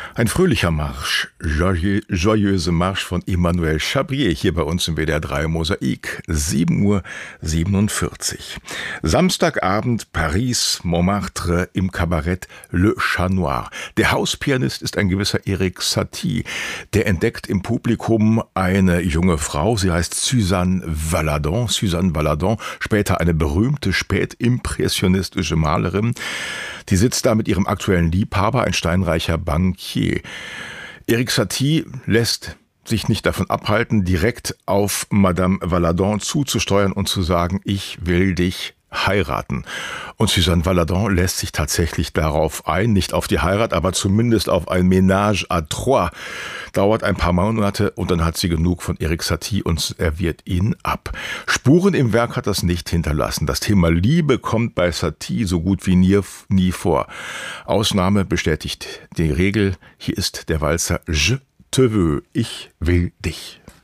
Ein fröhlicher Marsch, joyeuse Marsch von Emmanuel Chabrier hier bei uns im WDR 3 Mosaik, 7:47 Uhr. Samstagabend, Paris, Montmartre im Kabarett Le Chat Noir. Der Hauspianist ist ein gewisser Erik Satie. Der entdeckt im Publikum eine junge Frau, sie heißt Suzanne Valadon, später eine berühmte spätimpressionistische Malerin. Die sitzt da mit ihrem aktuellen Liebhaber, ein steinreicher Bankier. Erik Satie lässt sich nicht davon abhalten, direkt auf Madame Valadon zuzusteuern und zu sagen, ich will dich heiraten. Und Suzanne Valadon lässt sich tatsächlich darauf ein, nicht auf die Heirat, aber zumindest auf ein Ménage à trois. Dauert ein paar Monate und dann hat sie genug von Erik Satie und serviert ihn ab. Spuren im Werk hat das nicht hinterlassen. Das Thema Liebe kommt bei Satie so gut wie nie vor. Ausnahme bestätigt die Regel. Hier ist der Walzer Je te veux, ich will dich.